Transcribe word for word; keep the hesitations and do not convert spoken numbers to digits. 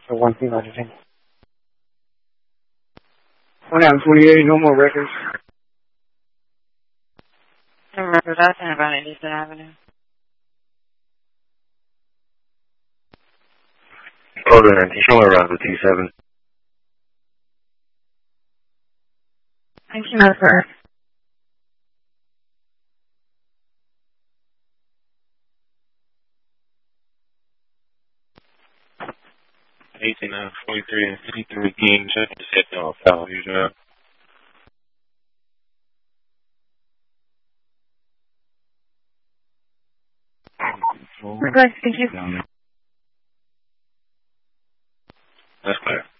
So one thing I think. one forty-eight, no more records. No records, I think about eighty-fifth Avenue. Oh, then, show me around the T seven. Thank you, sir. eighteen, forty-three, and fifty-three, King, check the set off, how you know. We're good, thank you. That's clear.